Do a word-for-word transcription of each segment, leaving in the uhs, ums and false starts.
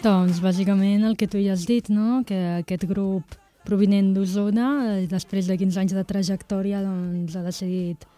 Doncs, bàsicament, el que tu ja has dit, no? Que aquest grup provinent d'Osona, després de quinze anys de trajectòria, doncs, ha decidit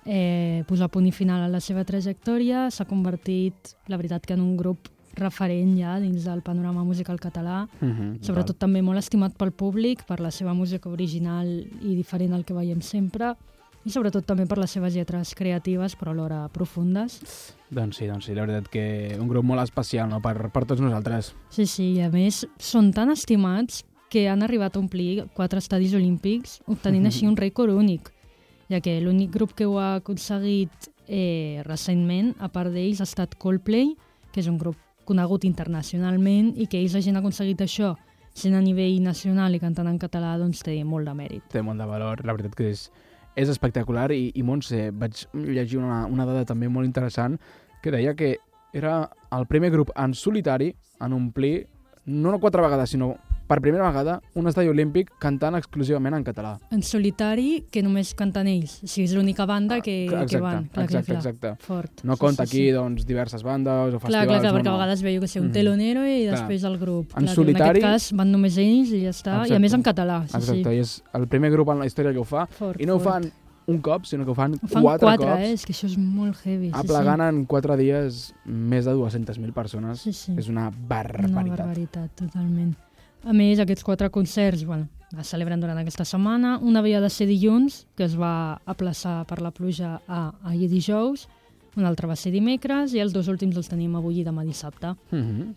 eh, posar punt i final a la seva trajectòria. S'ha convertit, la veritat, que en un grup referent ja dins del panorama musical català, Mm-hmm, sobretot total. també molt estimat pel públic, per la seva música original i diferent al que veiem sempre, i sobretot també per les seves lletres creatives, però alhora profundes. Doncs sí, doncs sí, la veritat que un grup molt especial, no?, per, per tots nosaltres. Sí, sí, i a més són tan estimats que han arribat a omplir quatre estadis olímpics, obtenint així un rècord únic, ja que l'únic grup que ho ha aconseguit eh, recentment, a part d'ells, ha estat Coldplay, que és un grup conegut internacionalment, i que ells hagin aconseguit això sent a nivell nacional i cantant en català, doncs té molt de mèrit. Té molt de valor, la veritat que és, és espectacular. I, i Montse, vaig llegir una, una dada també molt interessant que deia que era el primer grup en solitari en omplir, no quatre vegades, sinó per primera vegada, un estadi olímpic cantant exclusivament en català. En solitari, que només canten ells. O sigui, és l'única banda que, Exacte, que van. Clar, exacte, clar, exacte. Fort. No sí, compta sí, aquí, sí. doncs, diverses bandes o Clar, festivals. clar, clar, perquè no, a no. vegades veieu que sé, un Mhm. telonero i Clar. després el grup. En Clar, solitari- En aquest cas van només ells i ja està. Exacte. I a més en català. Sí, Exacte, sí. i és el primer grup en la història que ho fa. Fort, I no ho fort. fan un cop, sinó que ho fan, Ho fan quatre, quatre, cops. eh? És que això és molt heavy. Sí, aplegant en quatre dies més de dues-centes mil persones. Sí, sí. És una Una barbaritat. barbaritat, totalment. A més, aquests quatre concerts, bueno, es celebren durant aquesta setmana. Un havia de ser dilluns, que es va aplaçar per la pluja a ahir dijous. Un altre va ser dimecres i els dos últims els tenim avui i demà dissabte. Mm-hmm.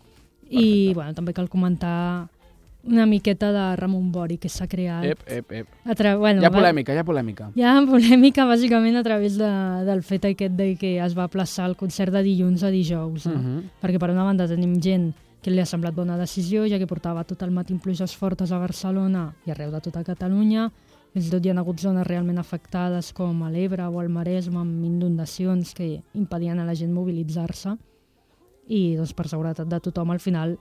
I bueno, també cal comentar una miqueta de Ramon Bori, que s'ha creat. Ep, ep, ep. A tra... bueno, Hi ha va- polèmica, hi ha polèmica. Hi ha polèmica, bàsicament, a través de, del fet aquest de que es va aplaçar el concert de dilluns a dijous. No? Mhm. Perquè per una banda tenim gent que li ha semblat bona decisió, ja que portava tot el matí pluges fortes a Barcelona i arreu de tota Catalunya. Fins i tot hi ha hagut zones realment afectades com a l'Ebre o el Maresme amb inundacions que impedien a la gent mobilitzar-se. I doncs, per seguretat de tothom, al final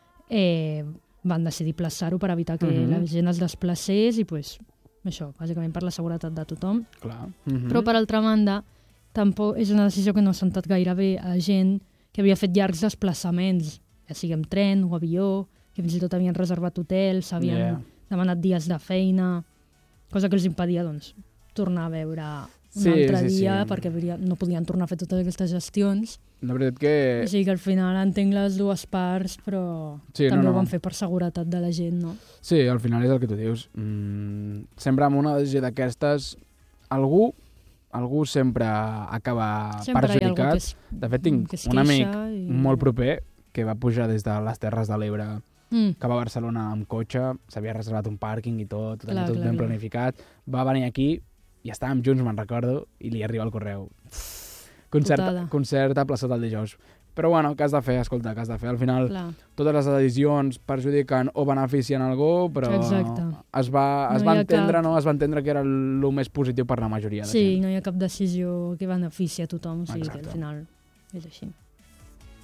eh, van decidir plaçar-ho per evitar que Mhm. la gent es desplacés i pues, això, bàsicament per la seguretat de tothom. Clar. Mhm. Però, per altra banda, tampoc és una decisió que no ha sentat gaire bé a gent que havia fet llargs desplaçaments, ja sigui amb tren o avió, que fins i tot havien reservat hotels, havien Yeah. demanat dies de feina, cosa que els impedia doncs, tornar a veure un Sí, altre sí, dia sí. perquè hauria- no podien tornar a fer totes aquestes gestions. La veritat que... O sigui que al final entenc les dues parts, però Sí, també no, ho no. van fer per seguretat de la gent, no? Sí, al final és el que tu dius. Mm, sempre amb una decisió d'aquestes, algú algú sempre acaba Sempre hi ha algú perjudicat. que es, De fet, tinc que es un amic queixa i... molt proper que va pujar des de les Terres de l'Ebre Mm, cap a Barcelona amb cotxe, s'havia reservat un pàrquing i tot, tot, Clar, tot clar, ben clar. planificat. Va venir aquí i estàvem junts, me'n recordo, i li arriba el correu. Concert, Putada. concert aplaçat el dijous. Però bueno, què has de fer? Escolta, què has de fer? Al final, clar. totes les decisions perjudiquen o beneficien algú, però Exacte. es va, es No va hi ha entendre, cap- no? Es va entendre que era el més positiu per la majoria de Sí, gent. no hi ha cap decisió que benefici a tothom, o sigui que Exacte. al final és així.